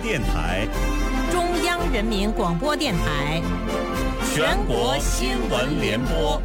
电台、 中央人民广播电台、 全国新闻联播。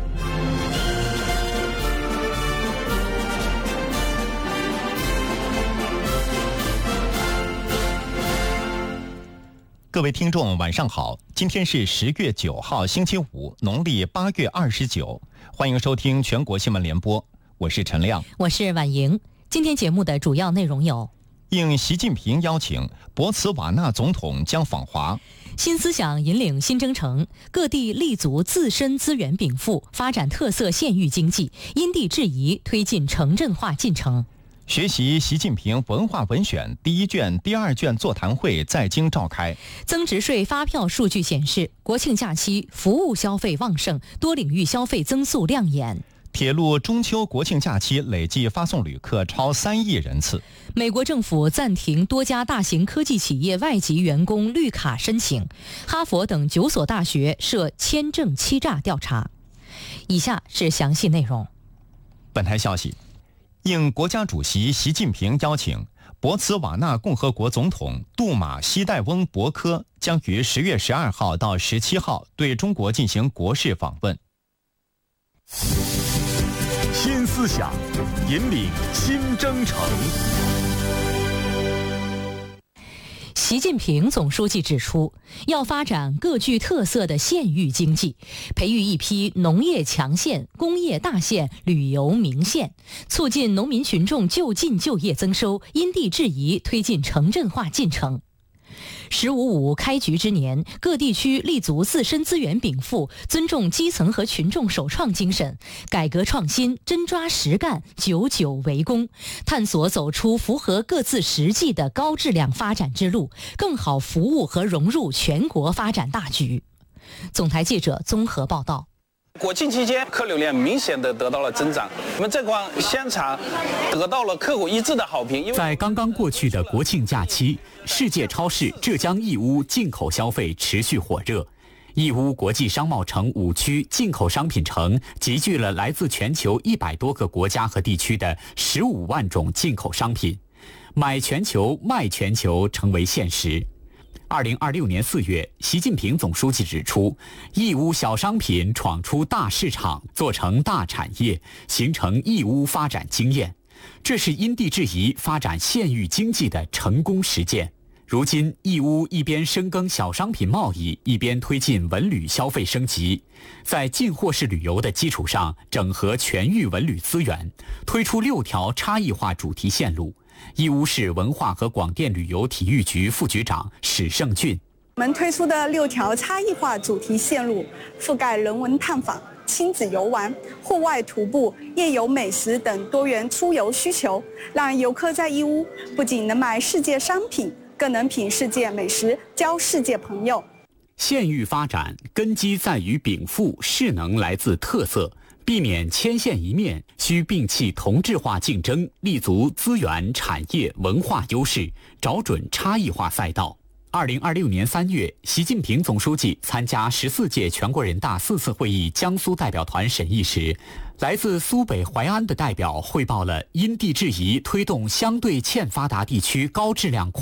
各位听众晚上好，今天是10月9号星期五，农历8月29，欢迎收听全国新闻联播，我是陈亮， 我是婉莹。今天节目的主要内容有： 应习近平邀请，博茨瓦纳总统将访华； 新思想引领新征程，各地立足自身资源禀赋，发展特色县域经济，因地制宜推进城镇化进程。 学习习近平文化文选第1卷、第2卷座谈会在京召开。 增值税发票数据显示，国庆假期服务消费旺盛，多领域消费增速亮眼。 铁路中秋国庆假期累计发送旅客超3亿人次。 美国政府暂停多家大型科技企业外籍员工绿卡申请。哈佛等9所大学涉签证欺诈调查。以下是详细内容。 本台消息，应国家主席习近平邀请，博茨瓦纳共和国总统杜马西代翁博科将于10月12号到17号对中国进行国事访问。 新思想引领新征程。 习近平总书记指出，要发展各具特色的县域经济，培育一批农业强县、工业大县、旅游名县，促进农民群众就近就业增收，因地制宜推进城镇化进程。“15+5”开局之年，各地区立足自身资源禀赋，尊重基层和群众首创精神，改革创新，真抓实干，久久为功，探索走出符合各自实际的高质量发展之路，更好服务和融入全国发展大局。总台记者综合报道。 国庆期间，客流量明显的得到了增长。我们这款香肠得到了客户一致的好评。 在刚刚过去的国庆假期，世界超市浙江义乌进口消费持续火热。义乌国际商贸城5区进口商品城集聚了来自全球100多个国家和地区的15万种进口商品，买全球、卖全球成为现实。2026年4月，习近平总书记指出，义乌小商品闯出大市场，做成大产业，形成义乌发展经验，这是因地制宜发展县域经济的成功实践。如今，义乌一边深耕小商品贸易，一边推进文旅消费升级，在进货式旅游的基础上，整合全域文旅资源，推出6条差异化主题线路。义乌市文化和广电旅游体育局副局长史胜俊： 我们推出的6条差异化主题线路，覆盖人文探访、亲子游玩、户外徒步、夜游美食等多元出游需求，让游客在义乌不仅能买世界商品，更能品世界美食，交世界朋友。 县域发展根基在于禀赋，势能来自特色。避免千县一面，需摒弃同质化竞争，立足资源、产业、文化优势，找准差异化赛道。2026年3月，习近平总书记参加14届全国人大4次会议江苏代表团审议时，来自苏北淮安的代表汇报了因地制宜推动相对欠发达地区高质量